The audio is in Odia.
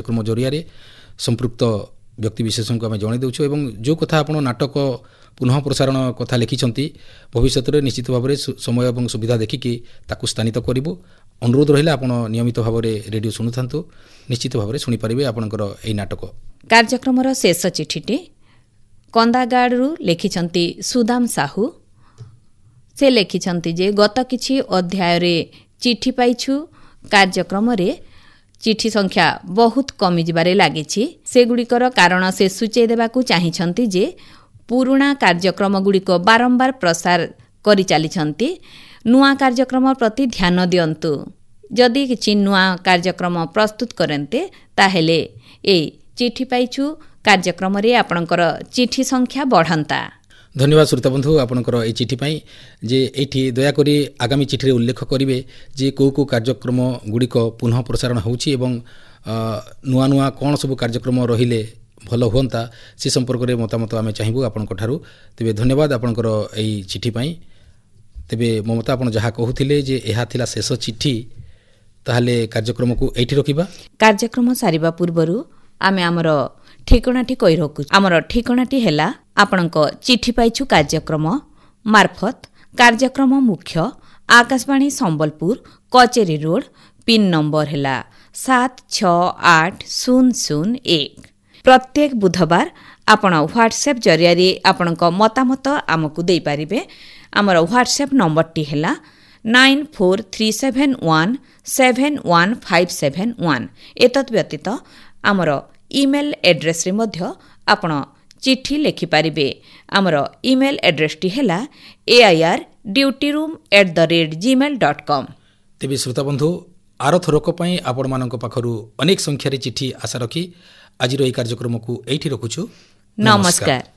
କାର୍ଯ୍ୟକ୍ରମ ଜରିଆରେ ସମ୍ପୃକ୍ତ ବ୍ୟକ୍ତିବିଶେଷଙ୍କୁ ଆମେ ଜଣାଇ ଦେଉଛୁ ଏବଂ ଯେଉଁ କଥା ଆପଣ ନାଟକ ପୁନଃ ପ୍ରସାରଣ କଥା ଲେଖିଛନ୍ତି ଭବିଷ୍ୟତରେ ନିଶ୍ଚିତ ଭାବରେ ସମୟ ଏବଂ ସୁବିଧା ଦେଖିକି ତାକୁ ସ୍ଥାନିତ କରିବୁ। ଅନୁରୋଧ ରହିଲା ଆପଣ ନିୟମିତ ଭାବରେ ରେଡ଼ିଓ ଶୁଣୁଥାନ୍ତୁ, ନିଶ୍ଚିତ ଭାବରେ ଶୁଣିପାରିବେ ଆପଣଙ୍କର ଏହି ନାଟକ। କାର୍ଯ୍ୟକ୍ରମର ଶେଷ ଚିଠିଟି କନ୍ଦାଗାଡ଼ରୁ ଲେଖିଛନ୍ତି ସୁଦାମ ସାହୁ। ସେ ଲେଖିଛନ୍ତି ଯେ ଗତ କିଛି ଅଧ୍ୟାୟରେ ଚିଠି ପାଇଛୁ, କାର୍ଯ୍ୟକ୍ରମରେ ଚିଠି ସଂଖ୍ୟା ବହୁତ କମିଯିବାରେ ଲାଗିଛି। ସେଗୁଡ଼ିକର କାରଣ ସେ ସୂଚାଇ ଦେବାକୁ ଚାହିଁଛନ୍ତି ଯେ ପୁରୁଣା କାର୍ଯ୍ୟକ୍ରମଗୁଡ଼ିକ ବାରମ୍ବାର ପ୍ରସାର କରିଚାଲିଛନ୍ତି। ନୂଆ କାର୍ଯ୍ୟକ୍ରମ ପ୍ରତି ଧ୍ୟାନ ଦିଅନ୍ତୁ। ଯଦି କିଛି ନୂଆ କାର୍ଯ୍ୟକ୍ରମ ପ୍ରସ୍ତୁତ କରନ୍ତେ ତାହେଲେ ଏ ଚିଠି ପାଇଛୁ କାର୍ଯ୍ୟକ୍ରମରେ ଆପଣଙ୍କର ଚିଠି ସଂଖ୍ୟା ବଢ଼ନ୍ତା। ଧନ୍ୟବାଦ ଶ୍ରୋତାବନ୍ଧୁ ଆପଣଙ୍କର ଏହି ଚିଠି ପାଇଁ। ଯେ ଏଇଠି ଦୟାକରି ଆଗାମୀ ଚିଠିରେ ଉଲ୍ଲେଖ କରିବେ ଯେ କେଉଁ କେଉଁ କାର୍ଯ୍ୟକ୍ରମ ଗୁଡ଼ିକ ପୁନଃ ପ୍ରସାରଣ ହେଉଛି ଏବଂ ନୂଆ ନୂଆ କ'ଣ ସବୁ କାର୍ଯ୍ୟକ୍ରମ ରହିଲେ ଭଲ ହୁଅନ୍ତା ସେ ସମ୍ପର୍କରେ ମତାମତ ଆମେ ଚାହିଁବୁ ଆପଣଙ୍କଠାରୁ। ତେବେ ଧନ୍ୟବାଦ ଆପଣଙ୍କର ଏହି ଚିଠି ପାଇଁ। ତେବେ ମମତା ଆପଣ ଯାହା କହୁଥିଲେ ଯେ ଏହା ଥିଲା ଶେଷ ଚିଠି, ତାହେଲେ କାର୍ଯ୍ୟକ୍ରମକୁ ଏଇଠି ରଖିବା। କାର୍ଯ୍ୟକ୍ରମ ସାରିବା ପୂର୍ବରୁ ଆମେ ଆମର ଠିକଣାଟି କହି ରଖୁଛୁ। ଆମର ଠିକଣାଟି ହେଲା ଆପଣଙ୍କ ଚିଠି ପାଇଛୁ କାର୍ଯ୍ୟକ୍ରମ ମାର୍ଫତ କାର୍ଯ୍ୟକ୍ରମ ମୁଖ୍ୟ ଆକାଶବାଣୀ ସମ୍ବଲପୁର କଚେରୀ ରୋଡ, ପିନ୍ ନମ୍ବର ହେଲା 768001। ପ୍ରତ୍ୟେକ ବୁଧବାର ଆପଣ ହ୍ୱାଟ୍ସଆପ୍ ଜରିଆରେ ଆପଣଙ୍କ ମତାମତ ଆମକୁ ଦେଇପାରିବେ। ଆମର ହ୍ୱାଟ୍ସଆପ୍ ନମ୍ବରଟି ହେଲା 9437171571। ଏତଦ୍ ବ୍ୟତୀତ ଆମର ଇମେଲ୍ ଆଡ୍ରେସ୍ରେ ମଧ୍ୟ ଆପଣ ଚିଠି ଲେଖିପାରିବେ। ଆମର ଇମେଲ୍ ଆଡ୍ରେସ୍ଟି ହେଲା airdutyroom@gmail.com। ତେବେ ଶ୍ରୋତାବନ୍ଧୁ ଆରଥରକ ପାଇଁ ଆପଣମାନଙ୍କ ପାଖରୁ ଅନେକ ସଂଖ୍ୟାରେ ଚିଠି ଆଶା ରଖି ଆଜିର ଏହି କାର୍ଯ୍ୟକ୍ରମକୁ ଏଇଠି ରଖୁଛୁ। ନମସ୍କାର।